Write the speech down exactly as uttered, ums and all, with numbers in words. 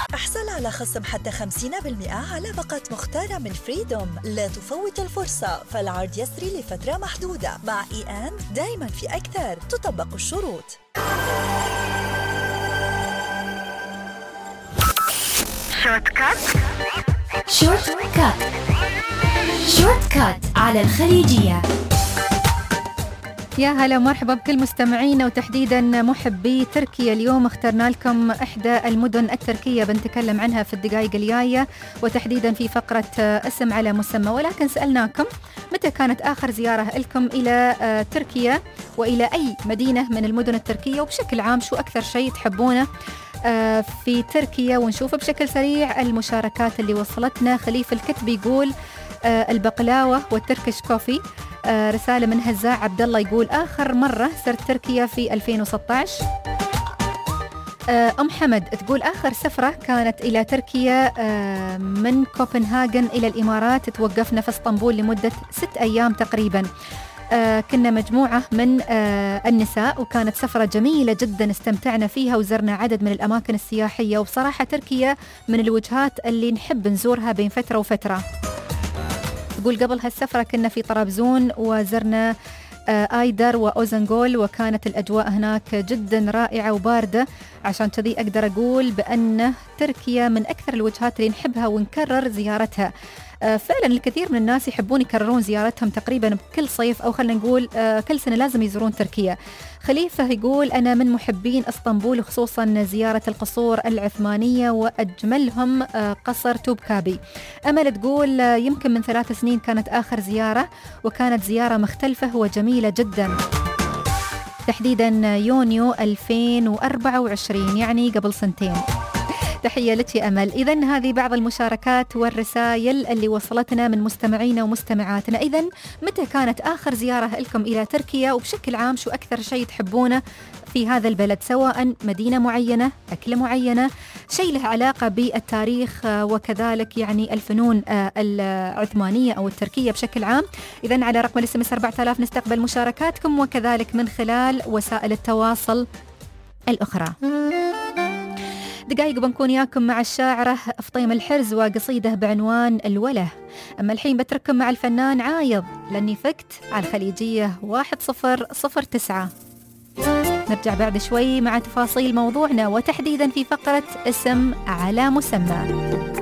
احصل على خصم حتى خمسين بالمئة على باقة مختارة من فريدوم. لا تفوت الفرصة، فالعرض يسري لفترة محدودة. مع إي أند دايما في أكثر، تطبق الشروط. شورت كات شورت كات شورت كات على الخليجية. يا هلا مرحبا بكل مستمعينا وتحديدا محبي تركيا. اليوم اخترنا لكم إحدى المدن التركية بنتكلم عنها في الدقائق الجاية، وتحديدا في فقرة اسم على مسمى. ولكن سألناكم متى كانت آخر زيارة لكم إلى تركيا وإلى أي مدينة من المدن التركية، وبشكل عام شو أكثر شيء تحبونه في تركيا. ونشوف بشكل سريع المشاركات اللي وصلتنا. خليف الكتب يقول البقلاوة والتركش كوفي. رسالة من هزاع عبد الله يقول آخر مرة سرت تركيا في ألفين وستة عشر. أم حمد تقول آخر سفرة كانت إلى تركيا من كوبنهاغن إلى الإمارات، توقفنا في اسطنبول لمدة ست أيام تقريبا. آه كنا مجموعة من آه النساء، وكانت سفرة جميلة جدا استمتعنا فيها وزرنا عدد من الأماكن السياحية. وبصراحة تركيا من الوجهات اللي نحب نزورها بين فترة وفترة. تقول قبل هالسفرة كنا في طرابزون وزرنا آه آيدر وأوزنغول، وكانت الأجواء هناك جدا رائعة وباردة. عشان كذي أقدر أقول بأن تركيا من أكثر الوجهات اللي نحبها ونكرر زيارتها. آه فعلا الكثير من الناس يحبون يكررون زيارتهم تقريبا بكل صيف، أو خلينا نقول آه كل سنة لازم يزورون تركيا. خليفة يقول أنا من محبين اسطنبول، وخصوصا زيارة القصور العثمانية وأجملهم آه قصر توبكابي. أمل تقول آه يمكن من ثلاث سنين كانت آخر زيارة، وكانت زيارة مختلفة وجميلة جدا، تحديدا يونيو ألفين وأربعة وعشرين، يعني قبل سنتين. تحية لك يا أمل. إذن هذه بعض المشاركات والرسائل اللي وصلتنا من مستمعينا ومستمعاتنا. إذن متى كانت آخر زيارة لكم إلى تركيا، وبشكل عام شو أكثر شيء تحبونه في هذا البلد، سواء مدينة معينة، أكلة معينة، شيء له علاقة بالتاريخ وكذلك يعني الفنون العثمانية أو التركية بشكل عام. إذن على رقم الاس ام اس أربعة آلاف نستقبل مشاركاتكم، وكذلك من خلال وسائل التواصل الأخرى. دقائق بنكون ياكم مع الشاعرة فطيمة الحرز وقصيدة بعنوان الوله. أما الحين بترككم مع الفنان عايض لأني فكت على الخليجية واحد صفر صفر تسعة. نرجع بعد شوي مع تفاصيل موضوعنا، وتحديدا في فقرة اسم على مسمى.